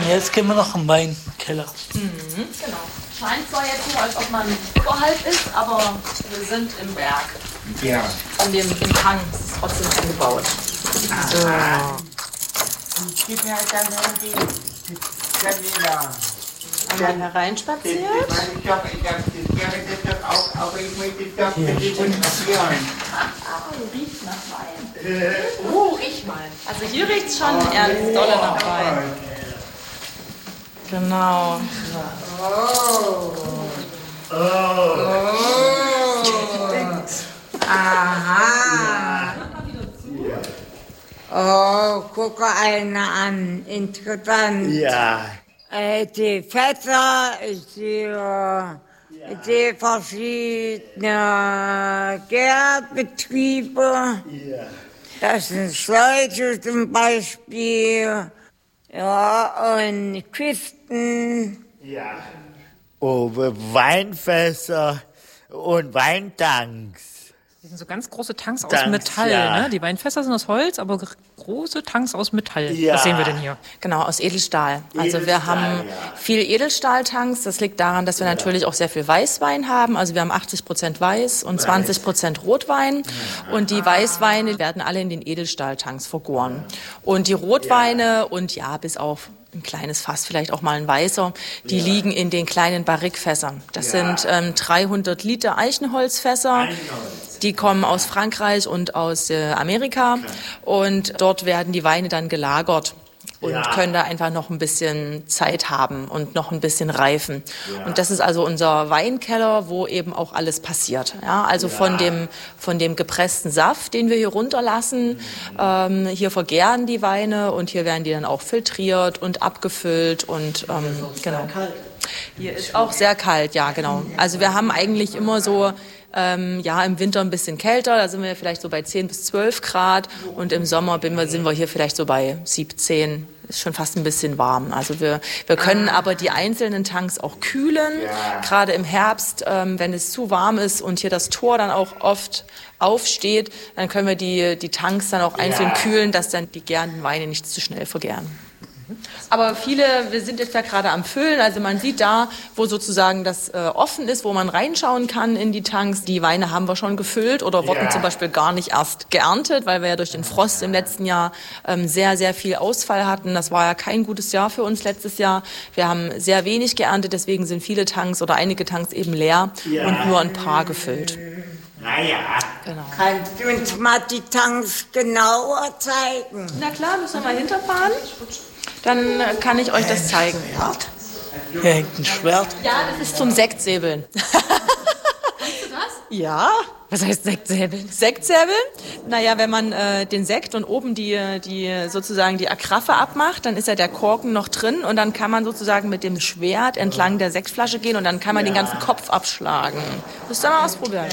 Jetzt gehen wir noch im Weinkeller. Genau. Scheint zwar jetzt nur, als ob man oberhalb ist, aber wir sind im Berg. Ja. Von dem im Hang ist es trotzdem angebaut. So. Und gib mir halt dann die Janina. Einmal hereinspaziert. Ich habe das auch, aber ich möchte das fotografieren. Riecht nach Wein. Riech mal. Also hier riecht es schon ernst dolle nach Wein. Genau. Aha. Oh, guck einer an. Interessant. Ja. Die Fässer, die verschiedenen Gärbetriebe. Ja. Das sind Schläuche zum Beispiel. Ja, und Kisten. Ja. Oh, Weinfässer und Weintanks. Das sind so ganz große Tanks aus Tanks, Metall. ja. Ne? Die Weinfässer sind aus Holz, aber große Tanks aus Metall. Ja. Was sehen wir denn hier? Genau, aus Edelstahl. Also wir Edelstahl, haben ja. viel Edelstahltanks. Das liegt daran, dass wir natürlich auch sehr viel Weißwein haben. Also wir haben 80% Weiß und 20% Rotwein. Und die Weißweine werden alle in den Edelstahltanks vergoren. Und die Rotweine und bis auf ein kleines Fass, vielleicht auch mal ein weißer, die liegen in den kleinen Barrikfässern. Das sind 300 Liter Eichenholzfässer. Die kommen aus Frankreich und aus Amerika. Und dort werden die Weine dann gelagert und können da einfach noch ein bisschen Zeit haben und noch ein bisschen reifen. Ja. Und das ist also unser Weinkeller, wo eben auch alles passiert. Ja, also von dem gepressten Saft, den wir hier runterlassen, hier vergären die Weine und hier werden die dann auch filtriert und abgefüllt und genau. Hier ist auch sehr kalt, ja genau. Also wir haben eigentlich immer so im Winter ein bisschen kälter, da sind wir vielleicht so bei 10 bis 12 Grad und im Sommer sind wir hier vielleicht so bei 17, ist schon fast ein bisschen warm. Also wir können aber die einzelnen Tanks auch kühlen, gerade im Herbst, wenn es zu warm ist und hier das Tor dann auch oft aufsteht, dann können wir die Tanks dann auch einzeln kühlen, dass dann die gärenden Weine nicht zu schnell vergären. Aber wir sind jetzt ja gerade am Füllen, also man sieht da, wo sozusagen das offen ist, wo man reinschauen kann in die Tanks. Die Weine haben wir schon gefüllt oder wurden zum Beispiel gar nicht erst geerntet, weil wir ja durch den Frost im letzten Jahr sehr, sehr viel Ausfall hatten. Das war ja kein gutes Jahr für uns letztes Jahr. Wir haben sehr wenig geerntet, deswegen sind viele Tanks oder einige Tanks eben leer und nur ein paar gefüllt. Naja. Genau. Kannst du uns mal die Tanks genauer zeigen? Na klar, müssen wir mal hinterfahren. Dann kann ich euch das zeigen. Hier hängt ein Schwert. Ja, das ist zum Sektsäbeln. Kannst du das? Ja. Was heißt Sektsäbeln? Sektsäbeln? Naja, wenn man den Sekt und oben die sozusagen die Agraffe abmacht, dann ist ja der Korken noch drin und dann kann man sozusagen mit dem Schwert entlang der Sektflasche gehen und dann kann man den ganzen Kopf abschlagen. Müsst ihr mal ausprobieren.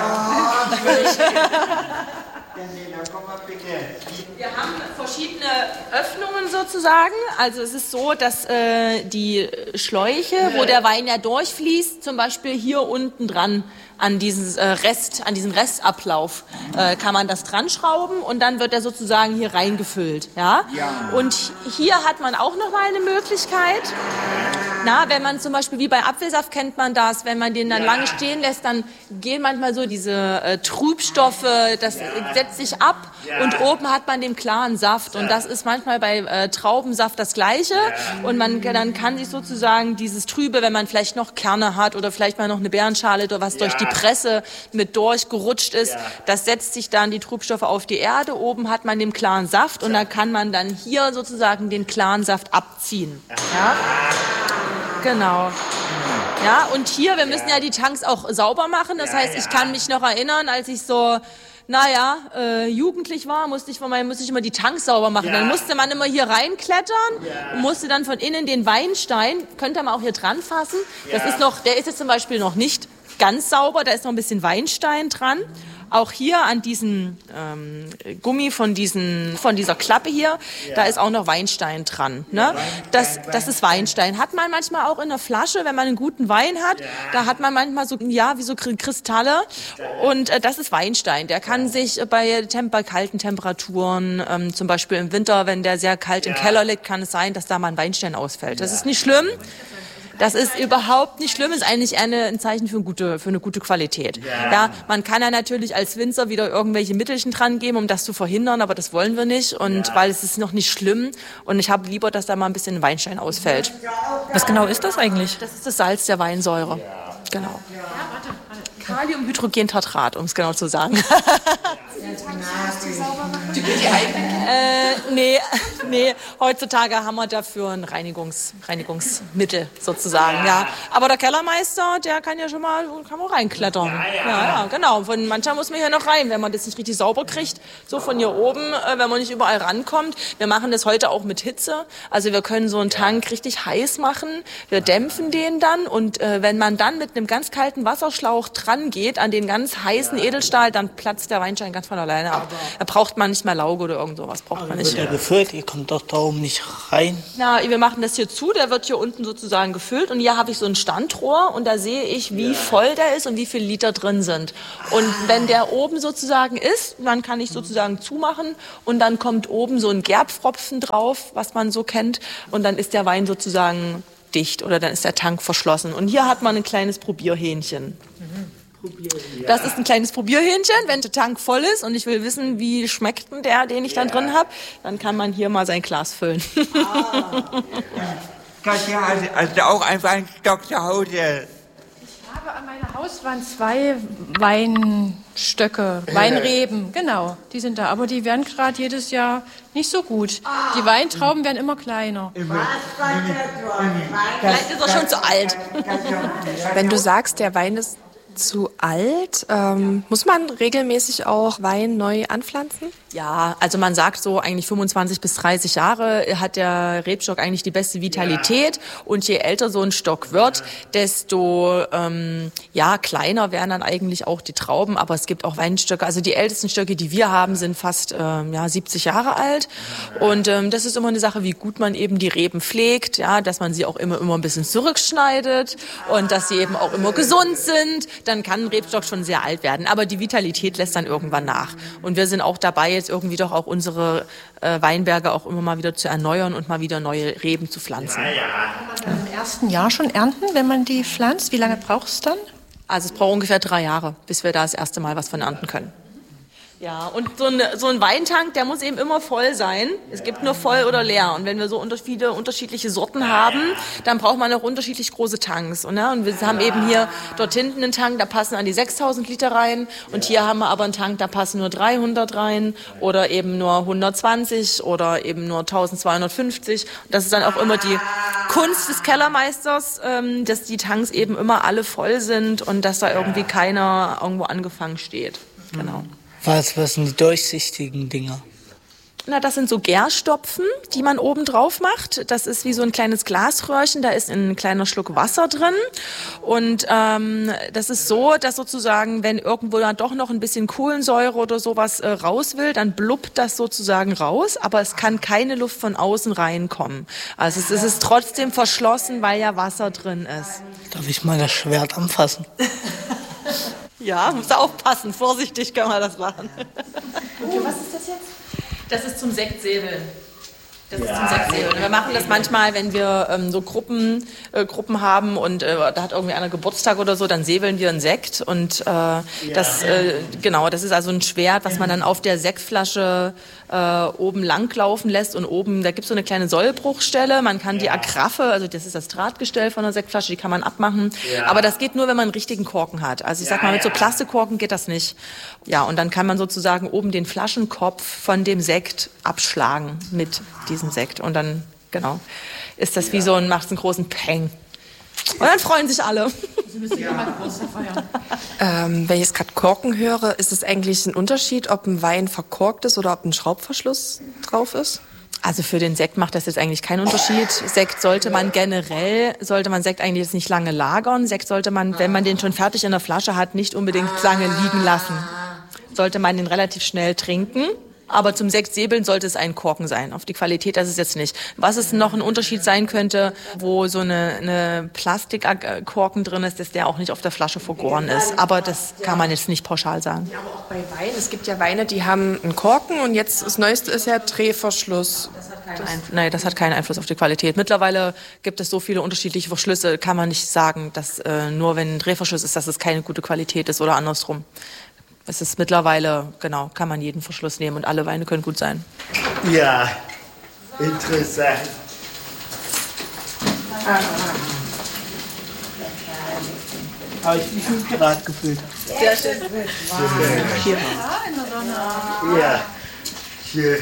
Wir haben verschiedene Öffnungen sozusagen. Also es ist so, dass die Schläuche, wo der Wein ja durchfließt, zum Beispiel hier unten dran an diesen Restablauf kann man das dran schrauben und dann wird er sozusagen hier reingefüllt. Ja? Und hier hat man auch noch mal eine Möglichkeit. Wenn man zum Beispiel, wie bei Apfelsaft kennt man das, wenn man den dann lange stehen lässt, dann gehen manchmal so diese Trübstoffe, das setzt sich ab und oben hat man den klaren Saft und das ist manchmal bei Traubensaft das Gleiche und dann kann sich sozusagen dieses Trübe, wenn man vielleicht noch Kerne hat oder vielleicht mal noch eine Beerenschale oder was durch die Presse mit durchgerutscht ist, das setzt sich dann die Trübstoffe auf die Erde, oben hat man den klaren Saft und da kann man dann hier sozusagen den klaren Saft abziehen. Ja? Genau. Ja, und hier, wir müssen ja die Tanks auch sauber machen. Das heißt, ich kann mich noch erinnern, als ich so, jugendlich war, musste ich immer die Tanks sauber machen. Dann musste man immer hier reinklettern und musste dann von innen den Weinstein, könnt ihr mal auch hier dran fassen. Das ist der ist jetzt zum Beispiel noch nicht ganz sauber, da ist noch ein bisschen Weinstein dran. Auch hier an diesem Gummi von dieser Klappe hier, da ist auch noch Weinstein dran. Ne? Das ist Weinstein. Hat man manchmal auch in der Flasche, wenn man einen guten Wein hat, da hat man manchmal so, ja, wie so Kristalle. Und das ist Weinstein. Der kann sich bei kalten Temperaturen, zum Beispiel im Winter, wenn der sehr kalt im Keller liegt, kann es sein, dass da mal ein Weinstein ausfällt. Das ist nicht schlimm. Das ist überhaupt nicht schlimm, ist eigentlich eher ein Zeichen für eine gute Qualität. Ja, man kann ja natürlich als Winzer wieder irgendwelche Mittelchen dran geben, um das zu verhindern, aber das wollen wir nicht, und weil es ist noch nicht schlimm, und ich habe lieber, dass da mal ein bisschen Weinstein ausfällt. Was genau ist das eigentlich? Das ist das Salz der Weinsäure. Genau. Kaliumhydrogentatrat, um es genau zu sagen. Nee, heutzutage haben wir dafür ein Reinigungsmittel sozusagen, ja. Aber der Kellermeister, der kann ja schon mal reinklettern. Ja, genau. Von manchmal muss man hier noch rein, wenn man das nicht richtig sauber kriegt, so von hier oben, wenn man nicht überall rankommt. Wir machen das heute auch mit Hitze. Also wir können so einen Tank richtig heiß machen. Wir dämpfen den dann, und wenn man dann mit einem ganz kalten Wasserschlauch dran geht an den ganz heißen Edelstahl, dann platzt der Weinstein ganz von alleine ab. Da braucht man nicht mehr Lauge oder irgend sowas, braucht man nicht. Wird der gefüllt? Ihr kommt doch da oben nicht rein. Na, wir machen das hier zu, der wird hier unten sozusagen gefüllt, und hier habe ich so ein Standrohr, und da sehe ich, wie voll der ist und wie viel Liter drin sind. Und wenn der oben sozusagen ist, dann kann ich sozusagen zumachen, und dann kommt oben so ein Gerbpfropfen drauf, was man so kennt, und dann ist der Wein sozusagen dicht, oder dann ist der Tank verschlossen. Und hier hat man ein kleines Probierhähnchen. Das ist ein kleines Probierhähnchen. Wenn der Tank voll ist und ich will wissen, wie schmeckt denn der, den ich dann drin habe, dann kann man hier mal sein Glas füllen. Katja, also auch einfach einen Stock zu Hause. Ich habe an meiner Hauswand 2 Weinstöcke, Weinreben, genau, die sind da. Aber die werden gerade jedes Jahr nicht so gut. Die Weintrauben werden immer kleiner. Vielleicht ist er schon zu alt. Wenn du sagst, der Wein ist zu alt, muss man regelmäßig auch Wein neu anpflanzen? Ja, also man sagt so, eigentlich 25 bis 30 Jahre hat der Rebstock eigentlich die beste Vitalität, und je älter so ein Stock wird, desto kleiner werden dann eigentlich auch die Trauben, aber es gibt auch Weinstöcke, also die ältesten Stöcke, die wir haben, sind fast 70 Jahre alt, und das ist immer eine Sache, wie gut man eben die Reben pflegt, ja, dass man sie auch immer ein bisschen zurückschneidet und dass sie eben auch immer gesund sind, dann kann ein Rebstock schon sehr alt werden, aber die Vitalität lässt dann irgendwann nach, und wir sind auch dabei, jetzt irgendwie doch auch unsere Weinberge auch immer mal wieder zu erneuern und mal wieder neue Reben zu pflanzen. Im ersten Jahr schon ernten, wenn man die pflanzt? Wie lange braucht es dann? Also es braucht ungefähr 3 Jahre, bis wir da das erste Mal was von ernten können. Ja, und so ein Weintank, der muss eben immer voll sein. Es gibt nur voll oder leer. Und wenn wir so viele unterschiedliche Sorten haben, dann braucht man auch unterschiedlich große Tanks. Und wir haben eben hier dort hinten einen Tank, da passen an die 6.000 Liter rein. Und hier haben wir aber einen Tank, da passen nur 300 rein oder eben nur 120 oder eben nur 1.250. Und das ist dann auch immer die Kunst des Kellermeisters, dass die Tanks eben immer alle voll sind und dass da irgendwie keiner irgendwo angefangen steht. Genau. Was sind die durchsichtigen Dinger? Na, das sind so Gärstopfen, die man oben drauf macht. Das ist wie so ein kleines Glasröhrchen, da ist ein kleiner Schluck Wasser drin. Und das ist so, dass sozusagen, wenn irgendwo dann doch noch ein bisschen Kohlensäure oder sowas raus will, dann blubbt das sozusagen raus, aber es kann keine Luft von außen reinkommen. Also es ist trotzdem verschlossen, weil ja Wasser drin ist. Darf ich mal das Schwert anfassen? Ja, muss aufpassen, vorsichtig kann man das machen. Und was ist das jetzt? Das ist zum Sektsäbeln. Wir machen das manchmal, wenn wir so Gruppen haben und da hat irgendwie einer Geburtstag oder so, dann säbeln wir einen Sekt und das ist also ein Schwert, was man dann auf der Sektflasche oben langlaufen lässt, und oben, da gibt es so eine kleine Sollbruchstelle, man kann die Agraffe, also das ist das Drahtgestell von der Sektflasche, die kann man abmachen, aber das geht nur, wenn man einen richtigen Korken hat. Also ich sag mal, mit so Plastikkorken geht das nicht. Ja, und dann kann man sozusagen oben den Flaschenkopf von dem Sekt abschlagen mit diesem Sekt, und dann, ist das wie macht es einen großen Peng. Und dann freuen sich alle. Wenn ich jetzt gerade Korken höre, ist es eigentlich ein Unterschied, ob ein Wein verkorkt ist oder ob ein Schraubverschluss drauf ist? Also für den Sekt macht das jetzt eigentlich keinen Unterschied. Sekt sollte man Sekt eigentlich jetzt nicht lange lagern. Sekt sollte man, wenn man den schon fertig in der Flasche hat, nicht unbedingt lange liegen lassen. sollte man den relativ schnell trinken. Aber zum Sektsäbeln sollte es ein Korken sein. Auf die Qualität das ist jetzt nicht. Was es noch ein Unterschied sein könnte, wo so eine Plastikkorken drin ist, dass der auch nicht auf der Flasche vergoren ist. Aber das kann man jetzt nicht pauschal sagen. Ja, aber auch bei Wein. Es gibt ja Weine, die haben einen Korken und jetzt das Neueste ist ja Drehverschluss. Das hat keinen Einfluss auf die Qualität. Mittlerweile gibt es so viele unterschiedliche Verschlüsse, kann man nicht sagen, dass nur wenn ein Drehverschluss ist, dass es keine gute Qualität ist oder andersrum. Es ist mittlerweile, genau, kann man jeden Verschluss nehmen und alle Weine können gut sein. Ja, interessant. Habe ich mich 5 Grad gefühlt. Ja, schön.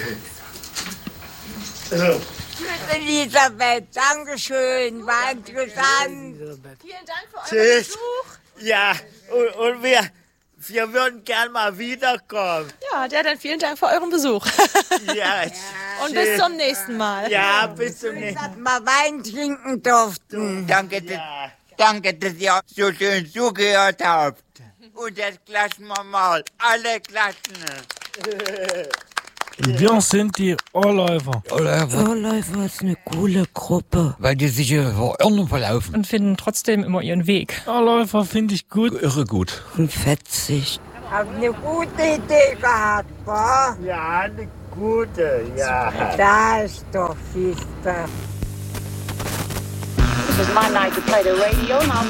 Elisabeth, Dankeschön, war interessant. Vielen Dank für euren Tschüss. Ja, und wir würden gern mal wiederkommen. Ja, dann vielen Dank für euren Besuch. Ja, Und bis zum nächsten Mal. ja, bis zum nächsten Mal. Dass wir Wein trinken durften. Danke, dass ihr so schön zugehört habt. Und jetzt klatschen wir mal. Alle klatschen. Wir sind die Ohrläufer. Ohrläufer ist eine coole Gruppe. Weil die sich verirren verlaufen. Und finden trotzdem immer ihren Weg. Ohrläufer finde ich gut. Irre gut. Und fetzig. Hab eine gute Idee gehabt, wa? Ja, eine gute, ja. Da ist doch, siehste. This is my night to play the radio.